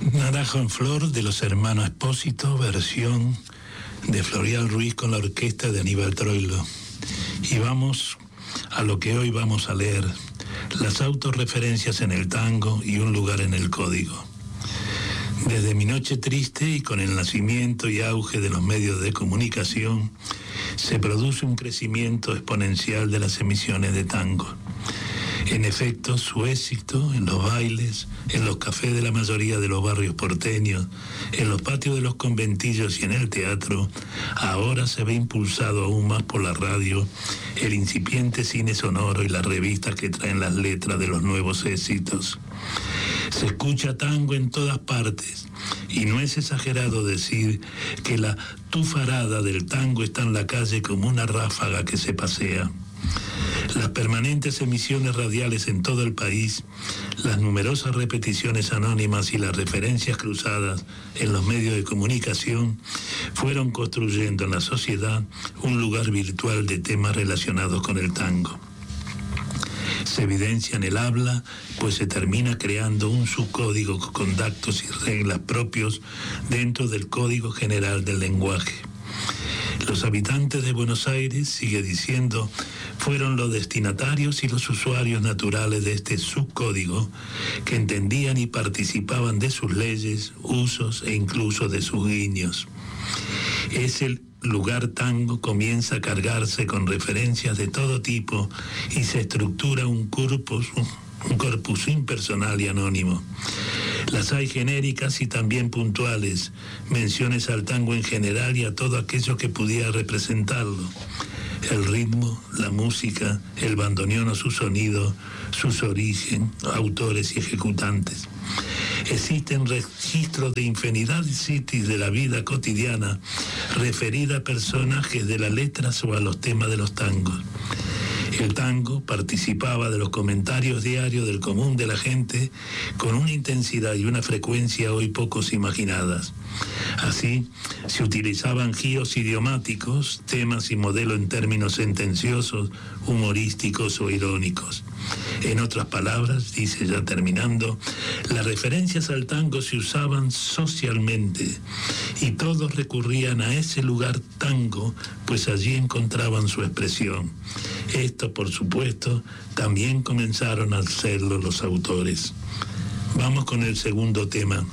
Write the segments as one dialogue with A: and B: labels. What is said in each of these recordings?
A: Naranjo en Flor de los hermanos Espósito, versión de Florial Ruiz con la orquesta de Aníbal Troilo. Y vamos a lo que hoy vamos a leer, las autorreferencias en el tango y un lugar en el código. Desde mi noche triste y con el nacimiento y auge de los medios de comunicación, se produce un crecimiento exponencial de las emisiones de tango. En efecto, su éxito en los bailes, en los cafés de la mayoría de los barrios porteños, en los patios de los conventillos y en el teatro, ahora se ve impulsado aún más por la radio, el incipiente cine sonoro y las revistas que traen las letras de los nuevos éxitos. Se escucha tango en todas partes, y no es exagerado decir que la tufarada del tango está en la calle como una ráfaga que se pasea. Las permanentes emisiones radiales en todo el país, las numerosas repeticiones anónimas y las referencias cruzadas en los medios de comunicación fueron construyendo en la sociedad un lugar virtual de temas relacionados con el tango. Se evidencia en el habla, pues se termina creando un subcódigo con datos y reglas propios dentro del Código General del Lenguaje. Los habitantes de Buenos Aires, sigue diciendo, fueron los destinatarios y los usuarios naturales de este subcódigo que entendían y participaban de sus leyes, usos e incluso de sus guiños. El lugar tango comienza a cargarse con referencias de todo tipo y se estructura un corpus impersonal y anónimo. Las hay genéricas y también puntuales, menciones al tango en general y a todo aquello que pudiera representarlo. El ritmo, la música, el bandoneón o su sonido, sus orígenes, autores y ejecutantes. Existen registros de infinidad de sitios de la vida cotidiana referida a personajes de las letras o a los temas de los tangos. El tango participaba de los comentarios diarios del común de la gente con una intensidad y una frecuencia hoy pocos imaginadas. Así, se utilizaban giros idiomáticos, temas y modelos en términos sentenciosos, humorísticos o irónicos. En otras palabras, dice ya terminando, las referencias al tango se usaban socialmente y todos recurrían a ese lugar tango, pues allí encontraban su expresión. Esto, por supuesto, también comenzaron a hacerlo los autores. Vamos con el segundo tema.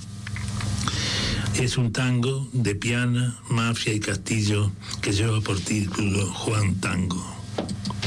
A: Es un tango de Piana, Mafia y Castillo que lleva por título Juan Tango.